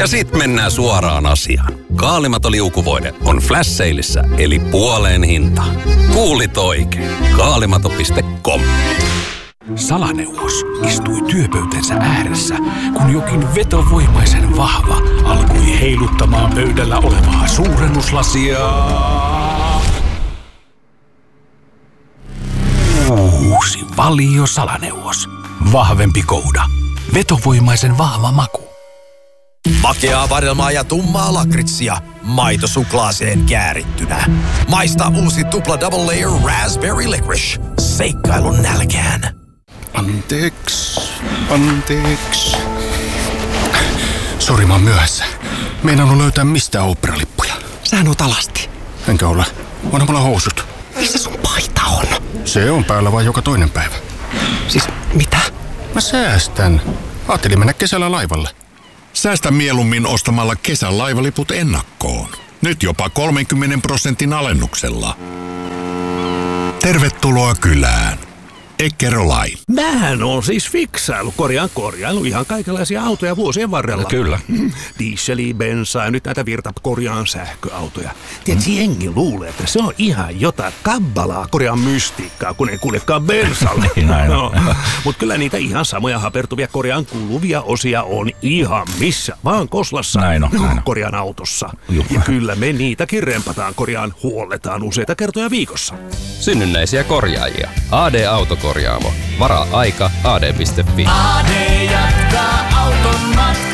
Ja sit mennään suoraan asiaan. Kaalimato liukuvoide on flash saleissa, eli puoleen hintaan. Kuulit oikein. Kaalimato.com. Salaneuvos istui työpöytänsä ääressä, kun jokin vetovoimaisen vahva alkoi heiluttamaan pöydällä olevaa suurennuslasia. Uusi Valio Salaneuvos. Vahvempi kouda. Vetovoimaisen vahva maku. Makeaa vadelmaa ja tummaa lakritsia maitosuklaaseen käärittynä. Maista uusi tupla double layer raspberry licorice. Seikkailun nälkään. Anteeksi. Sori, mä oon myöhässä. Meinannut löytää mistään oopperalippuja. Sähän oot alasti. Enkä ole. Onhan mulla housut. Missä sun paita on? Se on päällä vaan joka toinen päivä. Siis mitä? Mä säästän. Ajattelin mennä kesällä laivalle. Säästä mieluummin ostamalla kesän laivaliput ennakkoon. Nyt jopa 30% alennuksella. Tervetuloa kylään. Eckerö Line. Mähän on siis fiksailu, korjailu ihan kaikenlaisia autoja vuosien varrella. Kyllä. Dieseliä, bensaa ja nyt näitä korjaan sähköautoja. Tiedätkö, jengi luulee, että se on ihan jotain kabbalaa, korjaan mystiikkaa, kun ei kuljekaan bensalla. No, mutta kyllä niitä ihan samoja hapertuvia korjaan kuluvia osia on ihan missä vaan koslassa. Näin on. Korjaan autossa. Ja kyllä me niitäkin rempataan, huolletaan useita kertoja viikossa. Synnynnäisiä korjaajia. AD Autokorjaamo. Varaa aika ad.fi. AD jatkaa auton matkaa.